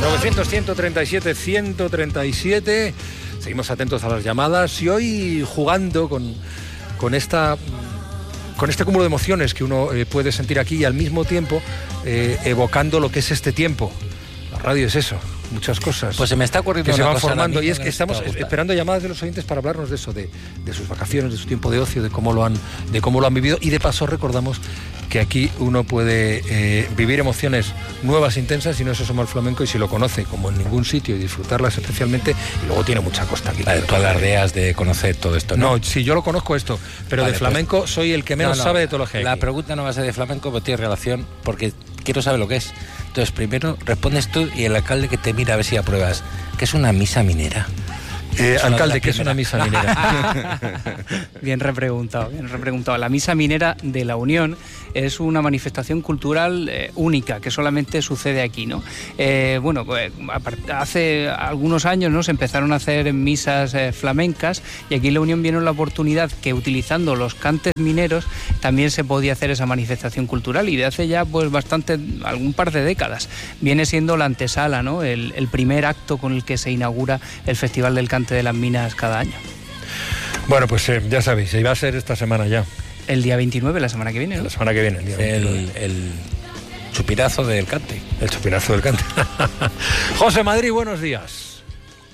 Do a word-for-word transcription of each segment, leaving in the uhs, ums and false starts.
novecientos, ciento treinta y siete, ciento treinta y siete. Seguimos atentos a las llamadas y hoy jugando con, con esta... con este cúmulo de emociones que uno eh, puede sentir aquí y al mismo tiempo eh, evocando lo que es este tiempo. La radio es eso, muchas cosas. Pues se me está ocurriendo que se una van cosa formando y es me que estamos esperando llamadas de los oyentes para hablarnos de eso, de, de sus vacaciones, de su tiempo de ocio, de cómo lo han, de cómo lo han vivido, y de paso recordamos que aquí uno puede eh, vivir emociones nuevas, intensas, si no se asoma al flamenco y si lo conoce como en ningún sitio y disfrutarlas especialmente, y luego tiene mucha costa aquí. Vale, tú alardeas de conocer todo esto, ¿no? No, sí, yo lo conozco esto, pero vale, de flamenco pues, soy el que menos no, no, sabe de todo lo que hay. La aquí. pregunta no va a ser de flamenco, pero tiene relación, porque quiero saber lo que es. Entonces, primero respondes tú y el alcalde que te mira a ver si apruebas. ¿Qué es una misa minera? Eh, alcalde, ¿qué es una misa minera? Bien repreguntado, bien repreguntado. La misa minera de la Unión es una manifestación cultural eh, única que solamente sucede aquí, ¿no? Eh, bueno, pues, hace algunos años, ¿no?, se empezaron a hacer misas eh, flamencas, y aquí en la Unión vieron la oportunidad que utilizando los cantes mineros también se podía hacer esa manifestación cultural, y de hace ya pues bastante, algún par de décadas, viene siendo la antesala, ¿no?, el, el primer acto con el que se inaugura el Festival del Cante de las Minas cada año. Bueno, pues eh, ya sabéis, se iba a ser esta semana ya. El día veintinueve, la semana que viene, ¿no? La semana que viene, el día el, el chupinazo del cante. El chupinazo del cante. José Madrid, buenos días.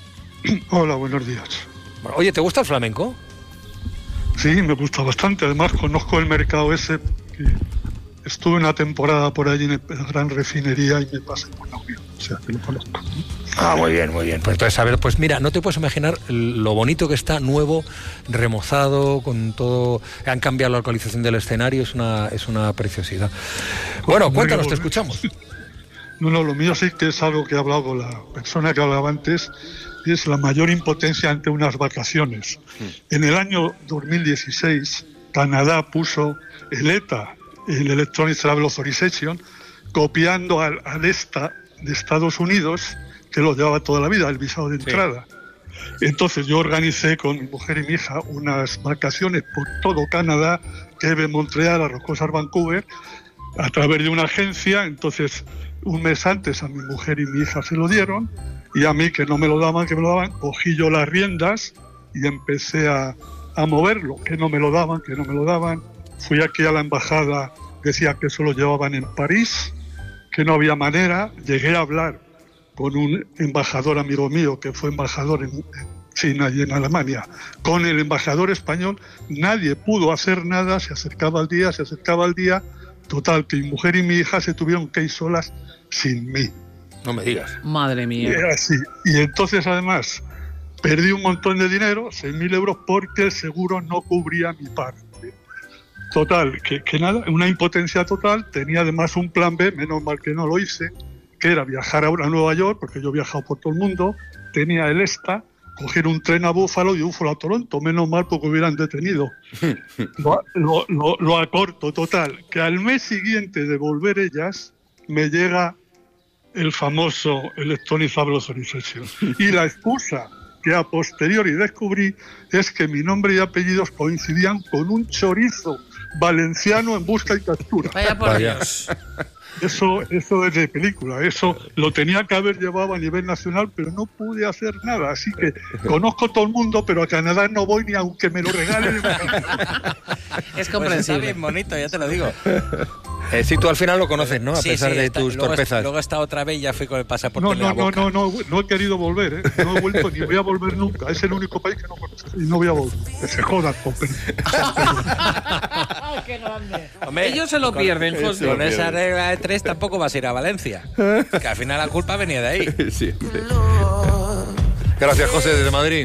Hola, buenos días. Oye, ¿te gusta el flamenco? Sí, me gusta bastante. Además, conozco el mercado ese. Estuve una temporada por allí en la Gran Refinería y me pasé por la Unión. O sea, que lo conozco. Ah, muy bien, muy bien. Pues entonces, a ver, pues mira, no te puedes imaginar lo bonito que está, nuevo, remozado, con todo. Han cambiado la localización del escenario, es una, es una preciosidad. Bueno, cuéntanos, te escuchamos. No, no, lo mío sí que es algo que he hablado con la persona que hablaba antes, es la mayor impotencia ante unas vacaciones. Mm. En el año dos mil dieciséis, Canadá puso el E T A, el Electronic Travel Authorization, copiando al, al E S T A de Estados Unidos, que lo llevaba toda la vida, el visado de entrada. Sí. Entonces yo organicé con mi mujer y mi hija unas vacaciones por todo Canadá, Quebec, Montreal, Arrocosas, Vancouver, a través de una agencia. Entonces, un mes antes a mi mujer y mi hija se lo dieron, y a mí, que no me lo daban, que me lo daban, cogí yo las riendas y empecé a, a moverlo, que no me lo daban, que no me lo daban. Fui aquí a la embajada, decía que eso lo llevaban en París, que no había manera. Llegué a hablar con un embajador amigo mío que fue embajador en China y en Alemania, con el embajador español. Nadie pudo hacer nada, se acercaba al día, se acercaba al día. Total, que mi mujer y mi hija se tuvieron que ir solas sin mí. No me digas. Madre mía. Y era así. Y entonces, además, perdí un montón de dinero, seis mil euros, porque el seguro no cubría mi parte. Total, que, que nada, una impotencia total. Tenía además un plan B, menos mal que no lo hice, que era viajar ahora a Nueva York, porque yo he viajado por todo el mundo. Tenía el E S T A, coger un tren a Búfalo y Búfalo a Toronto, menos mal porque hubieran detenido. lo, lo, lo, lo acorto, total, que al mes siguiente de volver ellas, me llega el famoso Electronic Travel Authorization. Y la excusa que a posteriori descubrí es que mi nombre y apellidos coincidían con un chorizo valenciano en busca y captura. Vaya por Dios. Eso, eso es de película, eso lo tenía que haber llevado a nivel nacional, pero no pude hacer nada, así que conozco todo el mundo, pero a Canadá no voy ni aunque me lo regalen. Es comprensible. Pues está bien bonito, ya te lo digo. Eh, sí, tú al final lo conoces, ¿no? A sí, pesar sí, de está, tus luego torpezas. Est- luego he estado otra vez y ya fui con el pasaporte No, en no, la no, boca. no, no, no he querido volver, ¿eh? No he vuelto ni voy a volver nunca. Es el único país que no conozco y no voy a volver. Que se jodan, compadre. ¡Qué grande! Hombre, ellos se lo con, pierden, José. Con esa regla de tres tampoco vas a ir a Valencia. Que al final la culpa venía de ahí. Sí. Gracias, José, desde Madrid.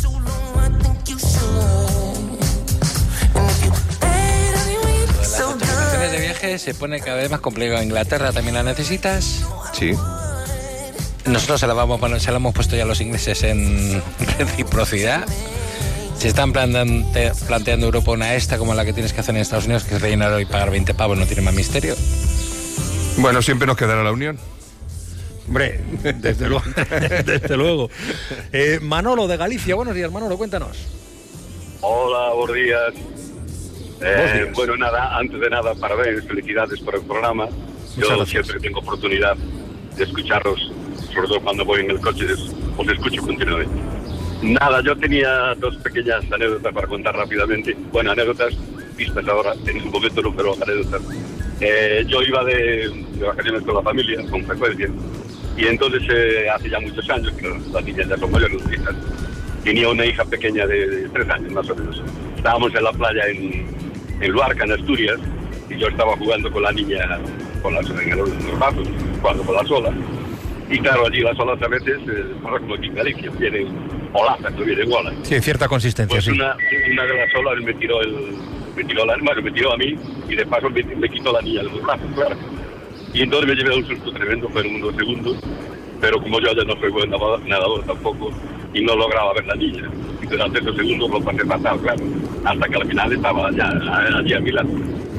Las de viaje se pone cada vez más complicado. Inglaterra también la necesitas. Sí. Nosotros se la vamos a poner, se la hemos puesto ya a los ingleses en reciprocidad. Se están planteando, planteando Europa una esta como la que tienes que hacer en Estados Unidos, que es rellenar y pagar veinte pavos, no tiene más misterio. Bueno, siempre nos quedará la Unión. Hombre, desde luego. desde luego. Eh, Manolo de Galicia, buenos días, Manolo, cuéntanos. Hola, buenos días. Eh, días. Bueno, nada, antes de nada, parabéns, felicidades por el programa. Muchas Yo gracias. siempre tengo oportunidad de escucharlos, sobre todo cuando voy en el coche, os escucho continuamente. Nada, yo tenía dos pequeñas anécdotas para contar rápidamente. Bueno, anécdotas vistas ahora, en su momento no, pero anécdotas. Eh, yo iba de, de vacaciones con la familia, con frecuencia, y entonces eh, hace ya muchos años, que las niñas ya son mayores, las hijas, tenía una hija pequeña de, de tres años más o menos. Estábamos en la playa en, en Luarca, en Asturias, y yo estaba jugando con la niña con las, en, el, en los brazos, jugando con las olas. Y claro, allí las olas a veces, eh, pasa como aquí en Galicia, vienen olazas, no vienen olas. Sí, cierta consistencia, pues sí. Una, una de las olas me tiró el... Me tiró, la, bueno, me tiró a mí y de paso me, me quitó la niña de los brazos, claro. Y entonces me llevé un susto tremendo, fueron unos segundos, pero como yo ya no soy buen nadador, nadador tampoco, y no lograba ver la niña. Y durante esos segundos lo pasé fatal, claro, hasta que al final estaba ya allí a mi lado.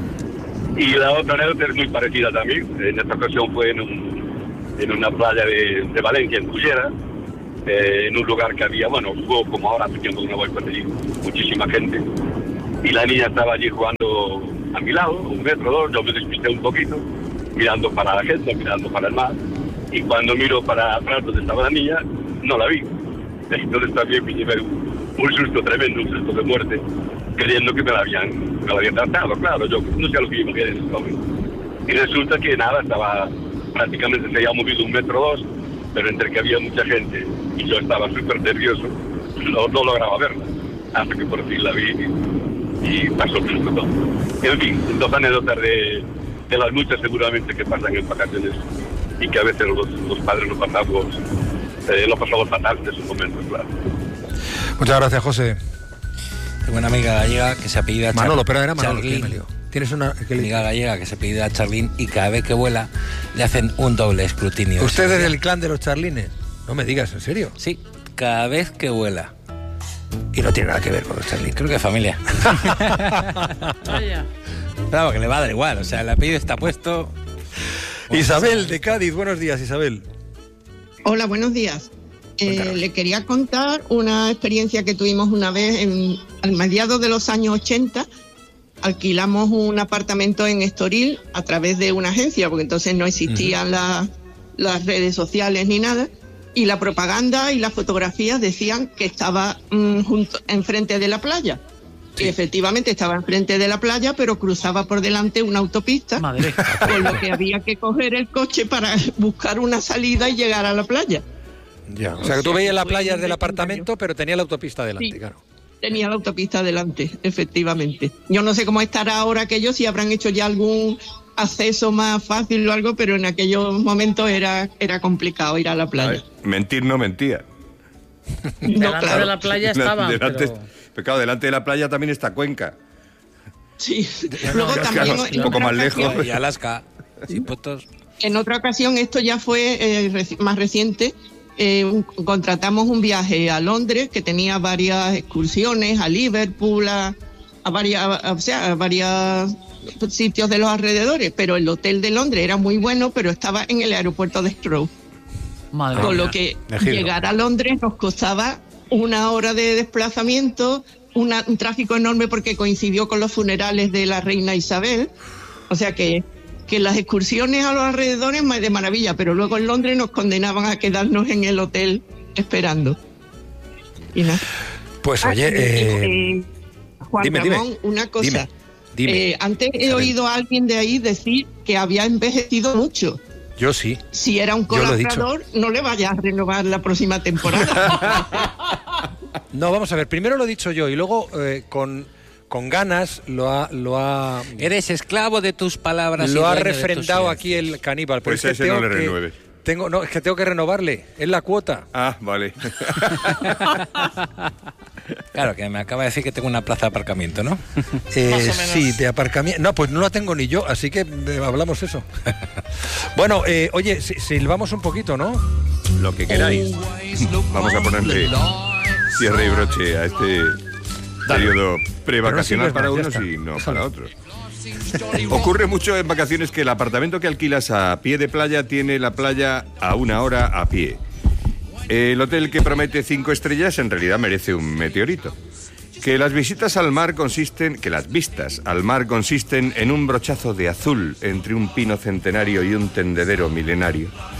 Y la otra anécdota es muy parecida también. En esta ocasión fue en, un, en una playa de, de Valencia, en Cullera, eh, en un lugar que había, bueno, jugó como ahora, hace tiempo que no voy por allí, muchísima gente. Y la niña estaba allí jugando a mi lado, un metro, dos, yo me despisté un poquito, mirando para la gente, mirando para el mar, y cuando miro para atrás donde estaba la niña, no la vi. Entonces también me llevé un, un susto tremendo, un susto de muerte, creyendo que me la habían, me la habían tratado, claro, yo no sé lo que iba a ver en ese momento. Y resulta que nada, estaba, prácticamente se había movido un metro o dos, pero entre que había mucha gente y yo estaba súper nervioso, no, no lograba verla, hasta que por fin la vi y pasó el susto todo. En fin, dos anécdotas de, de las muchas seguramente que pasan en vacaciones y que a veces los, los padres lo pasamos, eh, lo pasamos fatal en esos momentos, claro. Muchas gracias, José. Tengo una amiga gallega que se apellida Manolo, pero era Manolo, Charlín. ¿qué me lío? Tienes una Una amiga gallega que se apellida Charlín y cada vez que vuela le hacen un doble escrutinio. ¿Usted es del clan de los charlines? No me digas, ¿en serio? Sí, cada vez que vuela. Y no tiene nada que ver con los charlines. Creo que es familia. Vaya. Claro, que le va a dar igual, o sea, el apellido está puesto. Isabel de Cádiz, buenos días, Isabel. Hola, buenos días. Eh, le quería contar una experiencia que tuvimos una vez en, al mediados de los años ochenta. Alquilamos un apartamento en Estoril a través de una agencia, porque entonces no existían uh-huh. la, las redes sociales ni nada, y la propaganda y las fotografías decían que estaba mmm, junto, enfrente de la playa. Sí. Y efectivamente estaba enfrente de la playa, pero cruzaba por delante una autopista, Madre. Con lo que había que coger el coche para buscar una salida y llegar a la playa. Ya, o sea que tú veías la playa del apartamento, pero tenía la autopista delante, sí, claro. Tenía la autopista delante, efectivamente. Yo no sé cómo estará ahora aquello, si habrán hecho ya algún acceso más fácil o algo, pero en aquellos momentos era, era complicado ir a la playa. Ver, mentir no mentía. No, delante claro. de la playa estaba, delante, pero... pero claro, delante de la playa también está Cuenca. Sí. Luego no, también claro, un poco más lejos. Y Alaska, sin puestos. En otra ocasión, esto ya fue eh, reci- más reciente, eh, un, contratamos un viaje a Londres que tenía varias excursiones, a Liverpool, a, a varias, a, o sea, a varios sitios de los alrededores, pero el hotel de Londres era muy bueno, pero estaba en el aeropuerto de Heathrow. Madre Con mía. lo que Heathrow. llegar a Londres nos costaba una hora de desplazamiento, una, un tráfico enorme porque coincidió con los funerales de la reina Isabel. O sea que, que las excursiones a los alrededores de maravilla, pero luego en Londres nos condenaban a quedarnos en el hotel esperando. Y nada. Pues Ah, oye, eh, eh, Juan dime, Ramón, dime. una cosa. Dime, dime. Eh, antes he Isabel. oído a alguien de ahí decir que había envejecido mucho. yo sí. Si era un Yo lo he dicho. colaborador, no le vayas a renovar la próxima temporada. No, vamos a ver, primero lo he dicho yo y luego eh, con, con ganas lo ha, lo ha, Eres esclavo de tus palabras. y lo ha dueño de tus refrendado silencios. aquí el caníbal. Pero Pues es que ese no tengo le que- renueves. Tengo, no, es que tengo que renovarle, es la cuota. Ah, vale. Claro, que me acaba de decir que tengo una plaza de aparcamiento, ¿no? Eh, Más o menos. sí, de aparcamiento. No, pues no la tengo ni yo, así que eh, hablamos eso. Bueno, eh, oye, si- silbamos un poquito, ¿no? Lo que queráis. Vamos a ponerle cierre y broche a este periodo prevacacional Pero no para silbes más, unos ya y está. no Déjalo. para otros. Ocurre mucho en vacaciones que el apartamento que alquilas a pie de playa tiene la playa a una hora a pie. El hotel que promete cinco estrellas en realidad merece un meteorito. Que las visitas al mar consisten, que las vistas al mar consisten en un brochazo de azul entre un pino centenario y un tendedero milenario.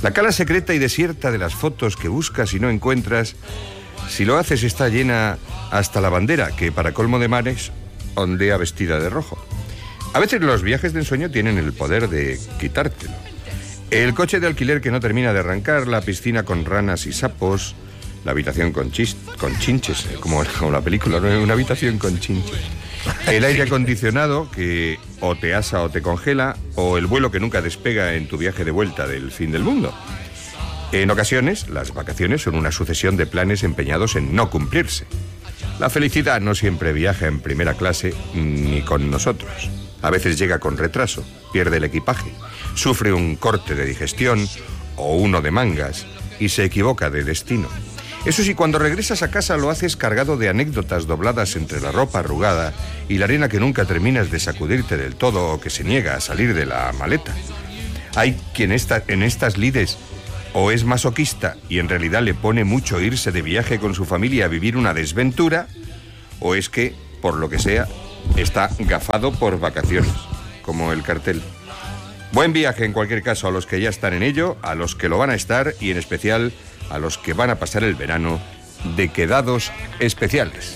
La cala secreta y desierta de las fotos que buscas y no encuentras, si lo haces está llena hasta la bandera, que para colmo de males ondea vestida de rojo. A veces los viajes de ensueño tienen el poder de quitártelo. El coche de alquiler que no termina de arrancar, la piscina con ranas y sapos, la habitación con, chis, con chinches, como, como la película, ¿no? Una habitación con chinches. El aire acondicionado que o te asa o te congela, o el vuelo que nunca despega en tu viaje de vuelta del fin del mundo. En ocasiones, las vacaciones son una sucesión de planes empeñados en no cumplirse. La felicidad no siempre viaja en primera clase ni con nosotros. A veces llega con retraso, pierde el equipaje, sufre un corte de digestión o uno de mangas y se equivoca de destino. Eso sí, cuando regresas a casa lo haces cargado de anécdotas dobladas entre la ropa arrugada y la arena que nunca terminas de sacudirte del todo o que se niega a salir de la maleta. Hay quien está en estas lides o es masoquista y en realidad le pone mucho irse de viaje con su familia a vivir una desventura, o es que, por lo que sea, está gafado por vacaciones, como el cartel. Buen viaje en cualquier caso a los que ya están en ello, a los que lo van a estar y en especial a los que van a pasar el verano de quedados especiales.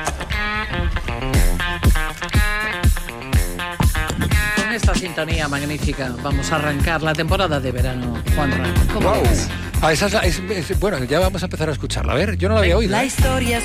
Con esta sintonía magnífica vamos a arrancar la temporada de verano. Juan Ramón, ¿cómo Wow. ves? Ah, esa es la- es- es- bueno, ya vamos a empezar a escucharla. A ver, yo no la había oído. La ¿eh? historia